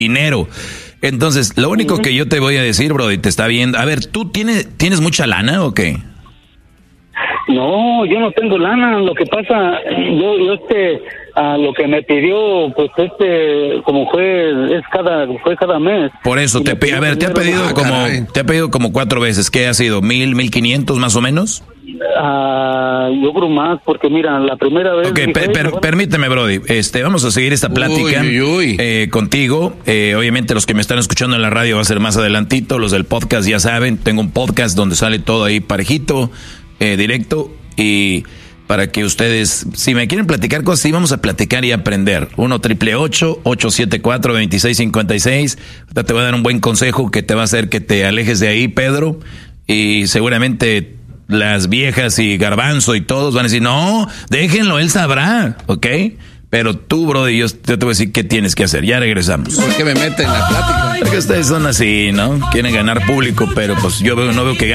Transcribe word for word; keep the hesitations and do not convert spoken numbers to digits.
dinero. Entonces, lo único uh-huh. que yo te voy a decir, Brody, te está viendo. A ver, ¿tú tienes, tienes mucha lana o qué? No, yo no tengo lana. Lo que pasa, yo, yo este, a lo que me pidió, pues este, como fue, es cada, fue cada mes. Por eso, te, a ver, te ha pedido ah, como, caray. te ha pedido como cuatro veces. ¿Qué ha sido? ¿Mil, mil quinientos más o menos? Ah, yo creo más, porque mira, la primera vez... Ok, per, per, permíteme, Brody, este, vamos a seguir esta plática uy, uy, uy. Eh, contigo. Eh, obviamente los que me están escuchando en la radio va a ser más adelantito, los del podcast ya saben, tengo un podcast donde sale todo ahí parejito, eh, directo, y para que ustedes, si me quieren platicar cosas, sí, vamos a platicar y aprender. uno triple ocho, ocho siete cuatro, dos seis cinco seis. Te voy a dar un buen consejo que te va a hacer que te alejes de ahí, Pedro, y seguramente... las viejas y Garbanzo y todos van a decir, no, déjenlo, él sabrá, ¿ok? Pero tú, brother, yo te voy a decir qué tienes que hacer. Ya regresamos. ¿Por qué me meten en la plática? Porque ustedes son así, ¿no? Quieren ganar público, pero pues yo veo, no veo que